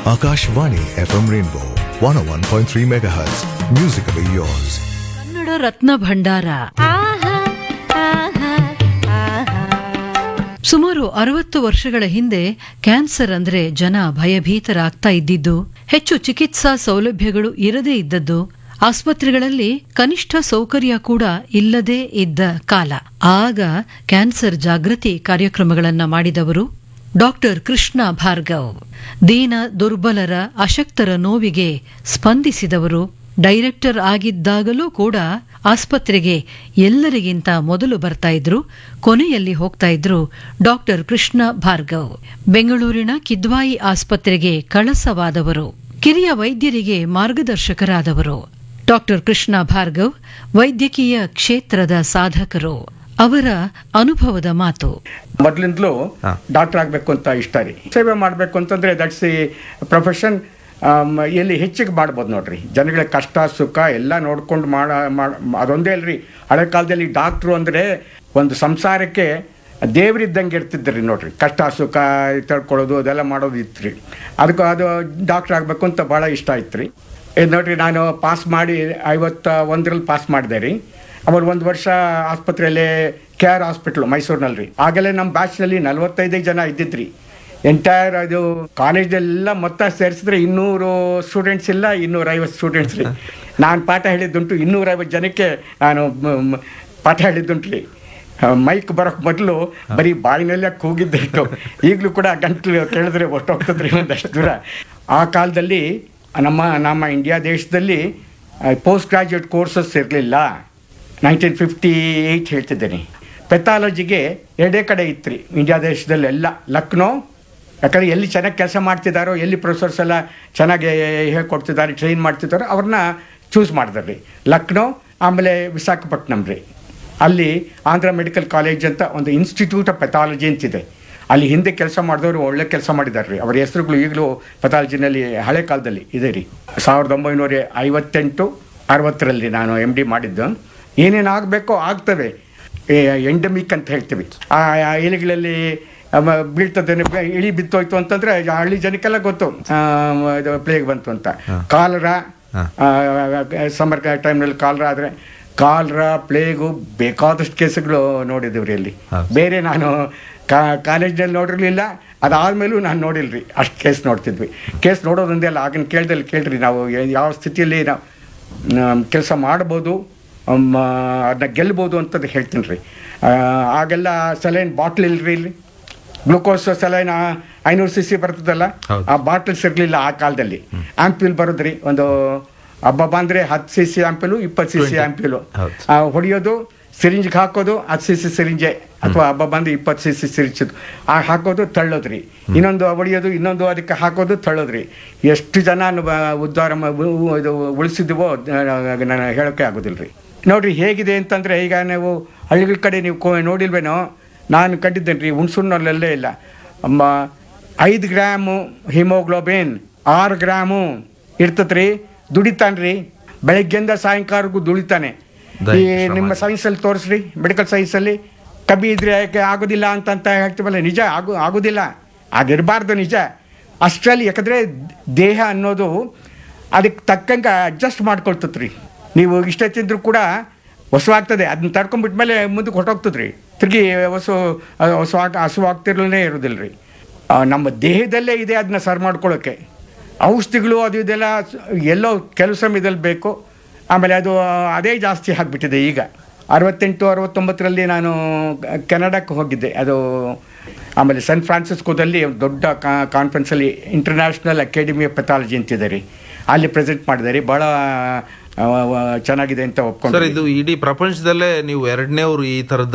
Akashvani FM Rainbow 101.3 MHz. Musically yours. Kannada ರತ್ನ ಭಂಡಾರ. ಸುಮಾರು 60 ವರ್ಷಗಳ ಹಿಂದೆ ಕ್ಯಾನ್ಸರ್ ಅಂದ್ರೆ ಜನ ಭಯಭೀತರಾಗ್ತಾ ಇದ್ದಿದ್ದು, ಹೆಚ್ಚು ಚಿಕಿತ್ಸಾ ಸೌಲಭ್ಯಗಳು ಇರದೇ ಇದ್ದದ್ದು, ಆಸ್ಪತ್ರೆಗಳಲ್ಲಿ ಕನಿಷ್ಠ ಸೌಕರ್ಯ ಕೂಡ ಇಲ್ಲದೇ ಇದ್ದ ಕಾಲ. ಆಗ ಕ್ಯಾನ್ಸರ್ ಜಾಗೃತಿ ಕಾರ್ಯಕ್ರಮಗಳನ್ನ ಮಾಡಿದವರು ಡಾಕ್ಟರ್ ಕೃಷ್ಣ ಭಾರ್ಗವ್. ದೀನ ದುರ್ಬಲರ ಅಶಕ್ತರ ನೋವಿಗೆ ಸ್ಪಂದಿಸಿದವರು. ಡೈರೆಕ್ಟರ್ ಆಗಿದ್ದಾಗಲೂ ಕೂಡ ಆಸ್ಪತ್ರೆಗೆ ಎಲ್ಲರಿಗಿಂತ ಮೊದಲು ಬರ್ತಾ ಇದ್ರು, ಕೊನೆಯಲ್ಲಿ ಹೋಗ್ತಾ ಇದ್ರು ಡಾಕ್ಟರ್ ಕೃಷ್ಣ ಭಾರ್ಗವ್. ಬೆಂಗಳೂರಿನ ಕಿದ್ವಾಯಿ ಆಸ್ಪತ್ರೆಗೆ ಕಳಸವಾದವರು, ಕಿರಿಯ ವೈದ್ಯರಿಗೆ ಮಾರ್ಗದರ್ಶಕರಾದವರು. ಡಾಕ್ಟರ್ ಕೃಷ್ಣ ಭಾರ್ಗವ್ ವೈದ್ಯಕೀಯ ಕ್ಷೇತ್ರದ ಸಾಧಕರು. ಅವರ ಅನುಭವದ ಮಾತು. ಮೊದಲಿಂದಲೂ ಡಾಕ್ಟರ್ ಆಗಬೇಕು ಅಂತ ಇಷ್ಟ ರೀ. ಸೇವೆ ಮಾಡಬೇಕು ಅಂತಂದ್ರೆ ದಟ್ಸ್ ಈ ಪ್ರೊಫೆಷನ್. ಎಲ್ಲಿ ಹೆಚ್ಚಿಗೆ ಮಾಡ್ಬೋದು ನೋಡ್ರಿ. ಜನಗಳ ಕಷ್ಟ ಸುಖ ಎಲ್ಲ ನೋಡ್ಕೊಂಡು ಅದೊಂದೇ ಅಲ್ರಿ. ಹಳೆ ಕಾಲದಲ್ಲಿ ಡಾಕ್ಟ್ರು ಅಂದರೆ ಒಂದು ಸಂಸಾರಕ್ಕೆ ದೇವರಿದ್ದಂಗೆ ಇರ್ತಿದ್ರಿ ನೋಡ್ರಿ. ಕಷ್ಟ ಸುಖ ತಿಳ್ಕೊಳ್ಳೋದು ಅದೆಲ್ಲ ಮಾಡೋದು ಇತ್ತು ರೀ. ಅದಕ್ಕೆ ಅದು ಡಾಕ್ಟ್ರ್ ಆಗಬೇಕು ಅಂತ ಭಾಳ ಇಷ್ಟ ಆಯ್ತು ರೀ. ನೋಡ್ರಿ, ನಾನು ಪಾಸ್ ಮಾಡಿ 51ರಲ್ಲಿ ಪಾಸ್ ಮಾಡಿದೆ ರೀ. ಅವರು 1 ವರ್ಷ ಆಸ್ಪತ್ರೆಯಲ್ಲಿ KR ಹಾಸ್ಪಿಟ್ಲು ಮೈಸೂರಿನಲ್ಲಿ ರೀ. ಆಗಲೇ ನಮ್ಮ ಬ್ಯಾಚ್ನಲ್ಲಿ 45 ಜನ ಇದ್ದಿದ್ರಿ. ಎಂಟೈರ್ ಅದು ಕಾಲೇಜೆಲ್ಲ ಮೊತ್ತ ಸೇರಿಸಿದ್ರೆ 200 ಸ್ಟೂಡೆಂಟ್ಸ್ ಇಲ್ಲ, 250 ಸ್ಟೂಡೆಂಟ್ಸ್ ರೀ. ನಾನು ಪಾಠ ಹೇಳಿದ್ದುಂಟು 250 ಜನಕ್ಕೆ ನಾನು ಪಾಠ ಹೇಳಿದ್ದುಂಟು ರೀ. ಮೈಕ್ ಬರೋಕ್ಕೆ ಮೊದಲು ಬರೀ ಬಾಯಿನಲ್ಲೇ ಕೂಗಿದ್ದೆ ಇಟ್ಟು. ಈಗಲೂ ಕೂಡ ಗಂಟಲು ಕೇಳಿದ್ರೆ ಹೊಟ್ಟೋಗ್ತದ್ರಿ ಒಂದಷ್ಟು ದೂರ. ಆ ಕಾಲದಲ್ಲಿ ನಮ್ಮ ಇಂಡಿಯಾ ದೇಶದಲ್ಲಿ ಪೋಸ್ಟ್ ಗ್ರಾಜ್ಯುಯೇಟ್ ಕೋರ್ಸಸ್ ಇರಲಿಲ್ಲ. 1958 ಹೇಳ್ತಿದ್ದೇನೆ. ಪೆಥಾಲಜಿಗೆ 2 ಕಡೆ ಇತ್ತು ರೀ ಇಂಡಿಯಾ ದೇಶದಲ್ಲಿ ಎಲ್ಲ. ಲಕ್ನೋ, ಯಾಕಂದರೆ ಎಲ್ಲಿ ಚೆನ್ನಾಗಿ ಕೆಲಸ ಮಾಡ್ತಿದ್ದಾರೋ, ಎಲ್ಲಿ ಪ್ರೊಫೆಸರ್ಸ್ ಎಲ್ಲ ಚೆನ್ನಾಗಿ ಹೇಳ್ಕೊಡ್ತಿದ್ದಾರೆ, ಟ್ರೈನ್ ಮಾಡ್ತಿದ್ದಾರೋ ಅವ್ರನ್ನ ಚೂಸ್ ಮಾಡಿದಾರೆ ರೀ. ಲಕ್ನೋ, ಆಮೇಲೆ ವಿಶಾಖಪಟ್ಟಣಂ ರೀ. ಅಲ್ಲಿ ಆಂಧ್ರ ಮೆಡಿಕಲ್ ಕಾಲೇಜ್ ಅಂತ ಒಂದು ಇನ್ಸ್ಟಿಟ್ಯೂಟ್ ಆಫ್ ಪೆಥಾಲಜಿ ಅಂತಿದೆ. ಅಲ್ಲಿ ಹಿಂದೆ ಕೆಲಸ ಮಾಡಿದವರು ಒಳ್ಳೆ ಕೆಲಸ ಮಾಡಿದ್ದಾರೆ ರೀ. ಅವರ ಹೆಸರುಗಳು ಈಗಲೂ ಪೆಥಾಲಜಿನಲ್ಲಿ ಹಳೆ ಕಾಲದಲ್ಲಿ ಇದೆ ರೀ. 1958-60ರಲ್ಲಿ ನಾನು MD ಮಾಡಿದ್ದು. ಏನೇನು ಆಗಬೇಕೋ ಆಗ್ತವೆ. ಎಂಡಮಿಕ್ ಅಂತ ಹೇಳ್ತೀವಿ. ಆ ಎಲೆಗಳಲ್ಲಿ ಬೀಳ್ತದೆ, ಇಳಿ ಬಿತ್ತೋಯ್ತು ಅಂತಂದರೆ ಹಳ್ಳಿ ಜನಕ್ಕೆಲ್ಲ ಗೊತ್ತು ಇದು ಪ್ಲೇಗ್ ಬಂತು ಅಂತ. ಕಾಲರಾ, ಸಮರ್ ಟೈಮ್ನಲ್ಲಿ ಕಾಲರಾ ಆದರೆ ಕಾಲರಾ, ಪ್ಲೇಗು ಬೇಕಾದಷ್ಟು ಕೇಸುಗಳು ನೋಡಿದ್ದೀವಿ ರೀ ಅಲ್ಲಿ. ಬೇರೆ ನಾನು ಕಾಲೇಜ್ನಲ್ಲಿ ನೋಡಿರಲಿಲ್ಲ, ಅದಾದಮೇಲೂ ನಾನು ನೋಡಿಲ್ಲ ರೀ. ಅಷ್ಟು ಕೇಸ್ ನೋಡ್ತಿದ್ವಿ. ಕೇಸ್ ನೋಡೋದೊಂದೇ ಅಲ್ಲ, ಆಗಿನ ಕೇಳ್ದಲ್ಲಿ ಕೇಳ್ರಿ ನಾವು ಯಾವ ಸ್ಥಿತಿಯಲ್ಲಿ ನಾವು ಕೆಲಸ ಮಾಡ್ಬೋದು, ಅದನ್ನ ಗೆಲ್ಬೋದು ಅಂತದ್ದು ಹೇಳ್ತೀನಿ ರೀ. ಆಗೆಲ್ಲ ಸಲೈನ್ ಬಾಟ್ಲ್ ಇಲ್ರಿ. ಇಲ್ಲಿ ಗ್ಲೂಕೋಸ್ ಸಲೈನ್ 500 cc ಬರ್ತದಲ್ಲ, ಆ ಬಾಟಲ್ಸ್ ಇರಲಿಲ್ಲ ಆ ಕಾಲದಲ್ಲಿ. ಆಂಪ್ಯೂಲ್ ಬರೋದ್ರಿ. ಒಂದು ಹಬ್ಬ ಅಂದರೆ 10 cc ಆಂಪ್ಯೂಲು, 20 cc ಆಂಪ್ಯೂಲು ಹೊಡೆಯೋದು, ಸಿರಿಂಜ್ಗೆ ಹಾಕೋದು 10 cc ಸಿರಿಂಜೆ, ಅಥವಾ ಹಬ್ಬ ಬಂದು 20 cc ಸಿರಿಂಜದು ಹಾಕೋದು, ತಳ್ಳೋದ್ರಿ. ಇನ್ನೊಂದು ಹೊಡೆಯೋದು, ಇನ್ನೊಂದು ಅದಕ್ಕೆ ಹಾಕೋದು, ತಳ್ಳೋದ್ರಿ. ಎಷ್ಟು ಜನ ಉದ್ಧಾರ ಇದು ಉಳಿಸಿದ್ವೋ ನಾನು ಹೇಳೋಕ್ಕೆ ಆಗೋದಿಲ್ಲ ರೀ. ನೋಡಿರಿ ಹೇಗಿದೆ ಅಂತಂದರೆ, ಈಗ ನೀವು ಹಳ್ಳಿಗಳ ಕಡೆ ನೀವು ನೋಡಿಲ್ವೇನೋ, ನಾನು ಕಂಡಿದ್ದೇನೆ ರೀ. ಹುಣಸೂರಿನಲ್ಲೆಲ್ಲೇ ಇಲ್ಲ. 5 ಗ್ರಾಮು ಹಿಮೋಗ್ಲೋಬಿನ್ 6 ಗ್ರಾಮು ಇರ್ತದೆ ರೀ. ದುಡಿತಾನೆ ರೀ, ಬೆಳಗ್ಗೆಯಿಂದ ಸಾಯಂಕಾಲಕ್ಕೂ ದುಡಿತಾನೆ. ಈ ನಿಮ್ಮ ಸೈನ್ಸಲ್ಲಿ ತೋರಿಸ್ರಿ, ಮೆಡಿಕಲ್ ಸೈನ್ಸಲ್ಲಿ ಕಬ್ಬಿ ಇದ್ರೆ ಯಾಕೆ ಆಗೋದಿಲ್ಲ ಅಂತ ಹೇಳ್ತೀವಲ್ಲ, ನಿಜ ಆಗೋದಿಲ್ಲ, ಆಗಿರಬಾರ್ದು ನಿಜ. ಅಷ್ಟರಲ್ಲಿ ಯಾಕಂದರೆ ದೇಹ ಅನ್ನೋದು ಅದಕ್ಕೆ ತಕ್ಕಂಗೆ ಅಡ್ಜಸ್ಟ್ ಮಾಡ್ಕೊಳ್ತದೆ ರೀ. ನೀವು ಇಷ್ಟ ತಿಂದರೂ ಕೂಡ ಹೊಸವಾಗ್ತದೆ, ಅದನ್ನ ತಡ್ಕೊಂಡ್ಬಿಟ್ಮೇಲೆ ಮುಂದಕ್ಕೆ ಹೊಟ್ಟೋಗ್ತದೆ ರೀ. ತಿರುಗಿ ಹಸುವಾಗ್ತಿರಲೇ ಇರೋದಿಲ್ಲ ರೀ. ನಮ್ಮ ದೇಹದಲ್ಲೇ ಇದೆ ಅದನ್ನ ಸರಿ ಮಾಡ್ಕೊಳ್ಳೋಕ್ಕೆ. ಔಷಧಿಗಳು ಅದು ಇದೆಲ್ಲ ಎಲ್ಲೋ ಕೆಲವು ಸಮಯದಲ್ಲಿ ಬೇಕು. ಆಮೇಲೆ ಅದು ಅದೇ ಜಾಸ್ತಿ ಆಗಿಬಿಟ್ಟಿದೆ ಈಗ. 68-69ರಲ್ಲಿ ನಾನು ಕೆನಡಾಕ್ಕೆ ಹೋಗಿದ್ದೆ. ಅದು ಆಮೇಲೆ ಸನ್ ಫ್ರಾನ್ಸಿಸ್ಕೋದಲ್ಲಿ ದೊಡ್ಡ ಕಾನ್ಫರೆನ್ಸಲ್ಲಿ ಇಂಟರ್ನ್ಯಾಷನಲ್ ಅಕಾಡೆಮಿ ಆಫ್ ಪೆಥಾಲಜಿ ಅಂತಿದೆ ರೀ. ಅಲ್ಲಿ ಪ್ರೆಸೆಂಟ್ ಮಾಡಿದೆ ರೀ. ಭಾಳ ಚೆನ್ನಾಗಿದೆ ಅಂತ ಒಪ್ಕೊಂಡು. ಇದು ಇಡೀ ಪ್ರಪಂಚದಲ್ಲೇ ನೀವು 2ನೇವ್ರು ಈ ಥರದ